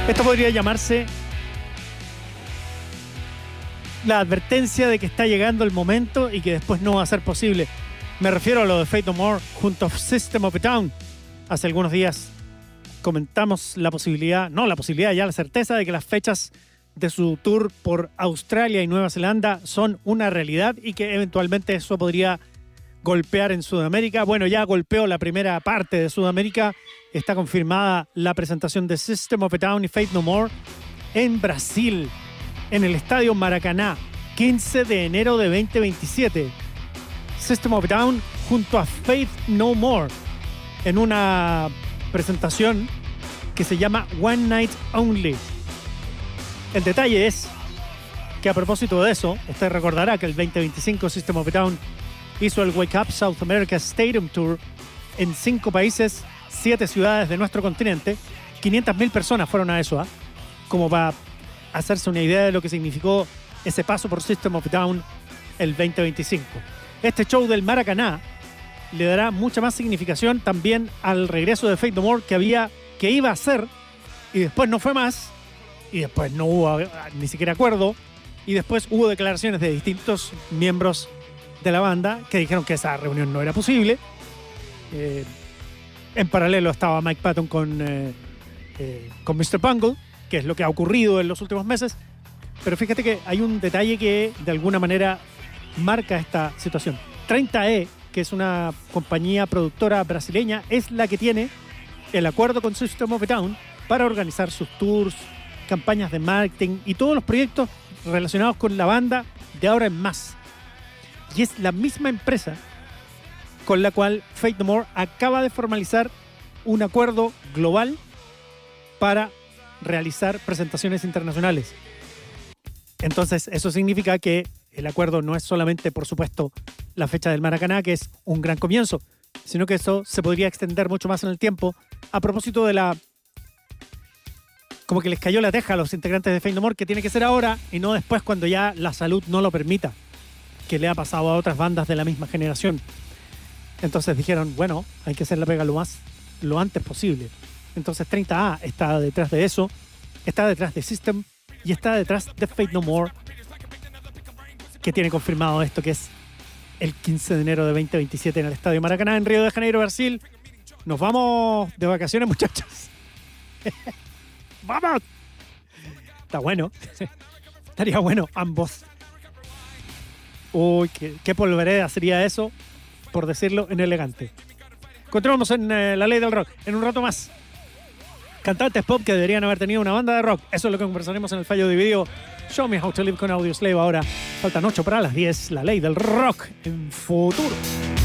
Esto podría llamarse la advertencia de que está llegando el momento y que después no va a ser posible. Me refiero a lo de Faith No More junto a System of a Down. Hace algunos días comentamos la posibilidad, ya la certeza de que las fechas de su tour por Australia y Nueva Zelanda son una realidad y que eventualmente eso podría golpear en Sudamérica. Bueno, ya golpeó la primera parte de Sudamérica. Está confirmada la presentación de System of a Down y Faith No More en Brasil, en el Estadio Maracaná, 15 de enero de 2027. System of a Down junto a Faith No More en una presentación que se llama One Night Only. El detalle es que a propósito de eso, usted recordará que el 2025 System of a Down hizo el Wake Up South America Stadium Tour en 5 países, 7 ciudades de nuestro continente. 500.000 personas fueron a eso, como para hacerse una idea de lo que significó ese paso por System of a Down el 2025. Este show del Maracaná le dará mucha más significación también al regreso de Faith No More que iba a ser, y después no fue más, y después no hubo ni siquiera acuerdo, y después hubo declaraciones de distintos miembros de la banda que dijeron que esa reunión no era posible. En paralelo estaba Mike Patton con Mr. Bungle, que es lo que ha ocurrido en los últimos meses. Pero fíjate que hay un detalle que de alguna manera marca esta situación. 30E, que es una compañía productora brasileña, es la que tiene el acuerdo con System of a Down para organizar sus tours, campañas de marketing y todos los proyectos relacionados con la banda de ahora en más. Y es la misma empresa con la cual Faith No More acaba de formalizar un acuerdo global para realizar presentaciones internacionales. Entonces, eso significa que el acuerdo no es solamente, por supuesto, la fecha del Maracaná, que es un gran comienzo, sino que eso se podría extender mucho más en el tiempo a propósito de la... como que les cayó la teja a los integrantes de Faith No More, que tiene que ser ahora y no después cuando ya la salud no lo permita, que le ha pasado a otras bandas de la misma generación. Entonces dijeron, bueno, hay que hacer la pega lo antes posible. Entonces 30A está detrás de eso, está detrás de System y está detrás de Faith No More, que tiene confirmado esto, que es el 15 de enero de 2027 en el Estadio Maracaná, en Río de Janeiro, Brasil. Nos vamos de vacaciones, muchachos. ¡Vamos! Está bueno. Estaría bueno ambos. Uy, qué polvareda sería eso, por decirlo en elegante. Continuamos en La Ley del Rock en un rato más. Cantantes pop que deberían haber tenido una banda de rock. Eso es lo que conversaremos en el fallo dividido. Show Me How to Live con Audioslave. Ahora faltan 8 para las 10. La Ley del Rock en Futuro.